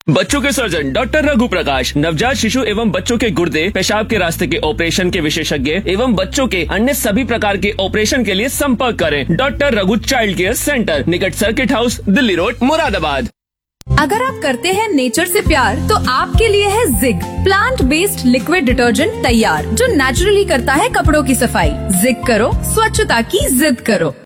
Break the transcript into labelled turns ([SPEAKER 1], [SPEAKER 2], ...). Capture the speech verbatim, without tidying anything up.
[SPEAKER 1] बच्चों के surgeon doctor Raghu प्रकाश, नवजात शिशु एवं बच्चों के गुर्दे, पेशाब के रास्ते के ऑपरेशन के विशेषज्ञ एवं बच्चों के अन्य सभी प्रकार के ऑपरेशन के लिए संपर्क करें। Doctor Raghu child care centre, निकट circuit house, Delhi road, Moradabad.
[SPEAKER 2] अगर आप करते हैं नेचर से प्यार तो आपके लिए है zig plant based liquid detergent तैयार, जो नेचुरली करता है कपड़ों की सफाई। जिग करो, स्वच्छता की जिद करो।